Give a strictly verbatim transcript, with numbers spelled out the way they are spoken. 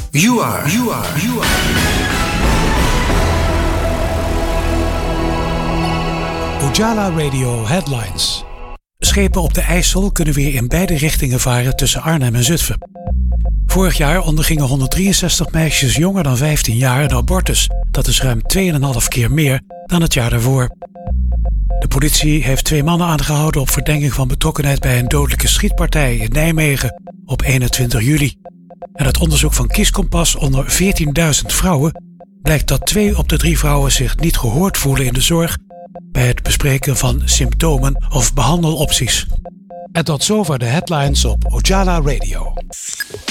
You are, you are, you are. Ojala Radio Headlines. Schepen op de IJssel kunnen weer in beide richtingen varen tussen Arnhem en Zutphen. Vorig jaar ondergingen honderddrieënzestig meisjes jonger dan vijftien jaar een abortus. Dat is ruim twee komma vijf keer meer dan het jaar daarvoor. De politie heeft twee mannen aangehouden op verdenking van betrokkenheid bij een dodelijke schietpartij in Nijmegen op eenentwintig juli. En uit onderzoek van Kieskompas onder veertienduizend vrouwen blijkt dat twee op de drie vrouwen zich niet gehoord voelen in de zorg bij het bespreken van symptomen of behandelopties. En tot zover de headlines op Ojala Radio.